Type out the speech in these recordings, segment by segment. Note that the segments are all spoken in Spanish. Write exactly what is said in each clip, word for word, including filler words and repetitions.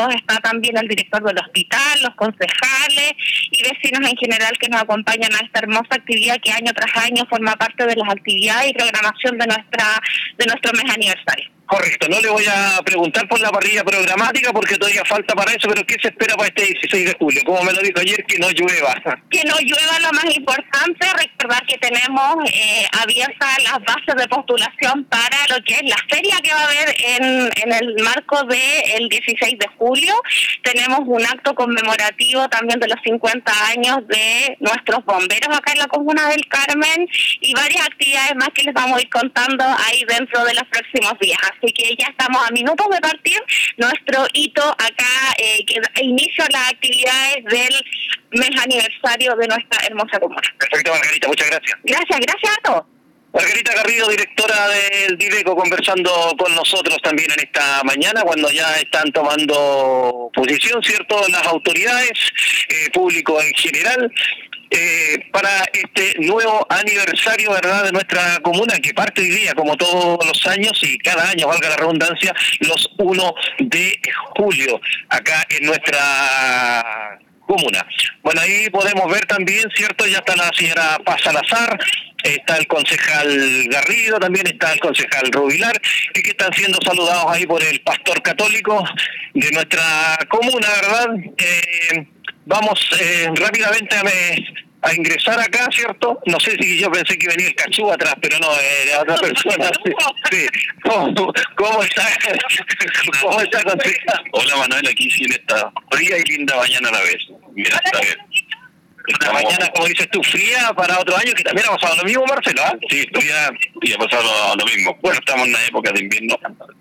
nosotros está también el director del hospital, los concejales y vecinos en general que nos acompañan a esta hermosa actividad que año tras año forma parte de las actividades y programación de nuestra de nuestro mes aniversario. Correcto, no le voy a preguntar por la parrilla programática porque todavía falta para eso, pero ¿qué se espera para este dieciséis de julio? Como me lo dijo ayer, que no llueva. Que no llueva lo más importante, recordar que tenemos eh, abiertas las bases de postulación para lo que es la feria que va a haber en, en el marco del dieciséis de julio. Tenemos un acto conmemorativo también de los cincuenta años de nuestros bomberos acá en la Comuna del Carmen y varias actividades más que les vamos a ir contando ahí dentro de los próximos días. Así que ya estamos a minutos de partir nuestro hito acá, eh, que inicio las actividades del mes aniversario de nuestra hermosa comuna. Perfecto, Margarita, muchas gracias. Gracias, gracias a todos. Margarita Garrido, directora del Diveco, conversando con nosotros también en esta mañana, cuando ya están tomando posición, ¿cierto?, las autoridades, eh, público en general, eh, para este nuevo aniversario, ¿verdad?, de nuestra comuna, que parte hoy día, como todos los años, y cada año, valga la redundancia, los primero de julio, acá en nuestra comuna. Bueno, ahí podemos ver también, ¿cierto?, ya está la señora Paz Salazar, está el concejal Garrido, también está el concejal Rubilar, y que están siendo saludados ahí por el pastor católico de nuestra comuna, ¿verdad? Eh, vamos eh, rápidamente a, me, a ingresar acá, ¿cierto? No sé si yo pensé que venía el cachú atrás, pero no, era otra persona. Sí, sí. ¿Cómo, cómo está? ¿Cómo está, concejal? Hola, Manuel, aquí sí en esta fría y linda mañana a la vez. Mira, está bien. Una mañana, como dices tú, fría para otro año, que también ha pasado lo mismo, Marcelo, ¿eh? Sí, fría y ha pasado lo, lo mismo. Bueno, estamos en la época de invierno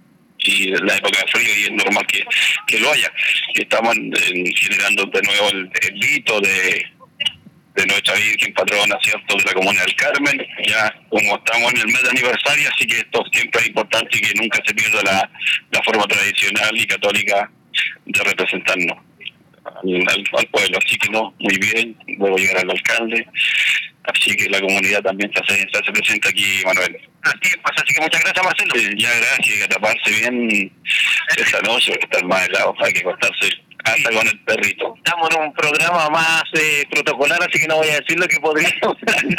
y en la época de frío y es normal que, que lo haya. Estamos en, en, generando de nuevo el, el rito de, de nuestra Virgen Patrona, ¿cierto?, de la Comuna del Carmen. Ya como estamos en el mes de aniversario, así que esto siempre es importante y que nunca se pierda la, la forma tradicional y católica de representarnos Al, al pueblo, así que no, muy bien, luego llegar al alcalde, así que la comunidad también se hace, se hace presente aquí, Manuel. Así que, pues, así que muchas gracias, Marcelo. Sí, ya gracias, hay que taparse bien esta noche, porque estar más helado, hay que acostarse hasta con el perrito. Estamos en un programa más eh, protocolar, así que no voy a decir lo que podríamos.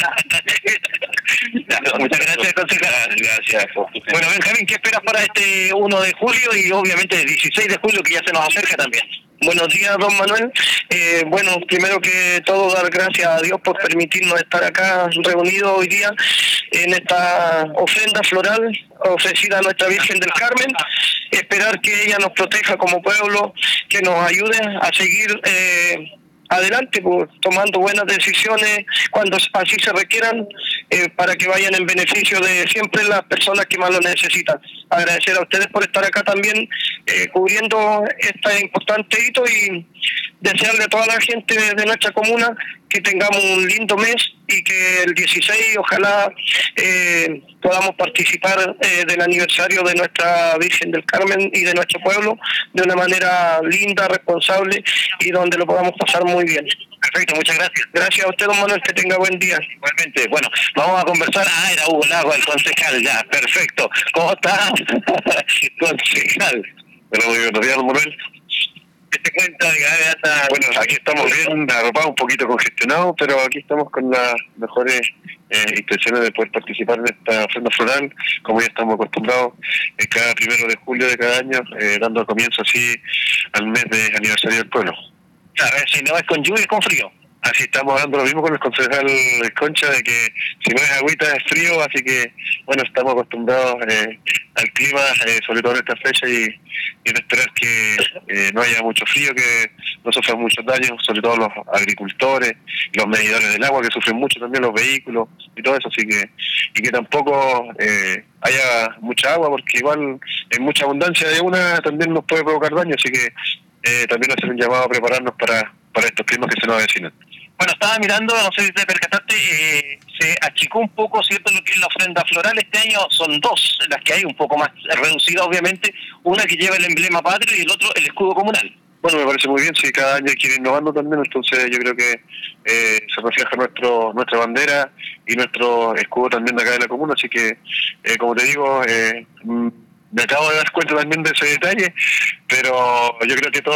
Muchas gracias, concejal. Gracias. Bueno, Benjamín, ¿qué esperas para este primero de julio y obviamente el dieciséis de julio, que ya se nos acerca también? Buenos días, don Manuel. Eh, bueno, primero que todo, dar gracias a Dios por permitirnos estar acá reunidos hoy día en esta ofrenda floral ofrecida a nuestra Virgen del Carmen. Esperar que ella nos proteja como pueblo, que nos ayude a seguir eh, adelante, pues, tomando buenas decisiones cuando así se requieran, eh, para que vayan en beneficio de siempre las personas que más lo necesitan. Agradecer a ustedes por estar acá también eh, cubriendo este importante hito y desearle a toda la gente de, de nuestra comuna que tengamos un lindo mes y que el dieciséis ojalá eh, podamos participar eh, del aniversario de nuestra Virgen del Carmen y de nuestro pueblo de una manera linda, responsable y donde lo podamos pasar muy bien. Perfecto, muchas gracias. Gracias a usted, don Manuel, que tenga buen día. Igualmente. Bueno, vamos a conversar. Ah, era Hugo Lago, el concejal, ya, perfecto. ¿Cómo está, concejal? Bueno, muy buenos días, don Manuel. ¿Qué te cuenta? Hasta... Bueno, aquí estamos bien arropados, un poquito congestionados, pero aquí estamos con las mejores eh, intenciones de poder participar en esta ofrenda floral, como ya estamos acostumbrados, eh, cada primero de julio de cada año, eh, dando comienzo así al mes de aniversario del pueblo. Claro, si no es con lluvia, es con frío. Así estamos hablando lo mismo con el concejal Concha, de que si no es agüita es frío, así que bueno, estamos acostumbrados eh, al clima, eh, sobre todo en esta fecha, y, y en esperar que eh, no haya mucho frío, que no sufran muchos daños, sobre todo los agricultores, los medidores del agua, que sufren mucho también, los vehículos y todo eso, así que y que tampoco eh, haya mucha agua, porque igual en mucha abundancia de una también nos puede provocar daño, así que eh, también hacer un llamado a prepararnos para, para estos climas que se nos avecinan. Bueno, estaba mirando, no sé si te percataste, eh, se achicó un poco, ¿cierto?, lo que es la ofrenda floral. Este año son dos las que hay, un poco más reducida, obviamente, una que lleva el emblema patrio y el otro el escudo comunal. Bueno, me parece muy bien, si cada año hay que ir innovando también, entonces yo creo que eh, se refleja nuestro nuestra bandera y nuestro escudo también de acá de la comuna, así que, eh, como te digo, eh, me acabo de dar cuenta también de ese detalle, pero yo creo que todo